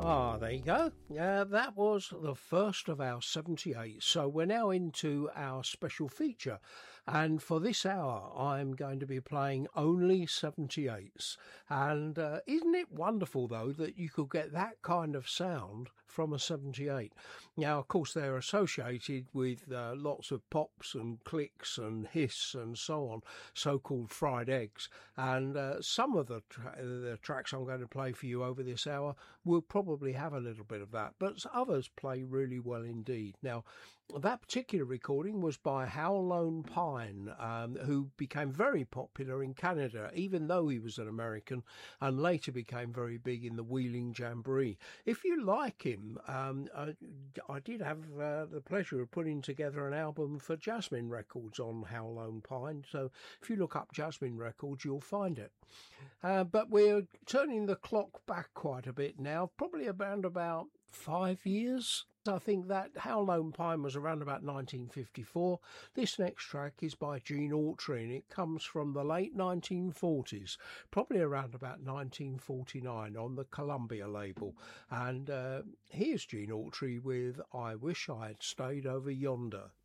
There you go. That was the first of our 78. So we're now into our special feature. And for this hour, I'm going to be playing only 78s. And isn't it wonderful, though, that you could get that kind of sound from a 78? Now, of course, they're associated with lots of pops and clicks and hiss and so on, so-called fried eggs. And some of the tracks I'm going to play for you over this hour will probably have a little bit of that, but others play really well indeed. Now, that particular recording was by Hal Lone Pine, who became very popular in Canada, even though he was an American, and later became very big in the Wheeling Jamboree. If you like him, I did have the pleasure of putting together an album for Jasmine Records on Hal Lone Pine, so if you look up Jasmine Records, you'll find it. But we're turning the clock back quite a bit now, probably around about 5 years. I think that Hal Lone Pine was around about 1954. This next track is by Gene Autry, and it comes from the late 1940s, probably around about 1949 on the Columbia label. And here's Gene Autry with I Wish I Had Stayed Over Yonder.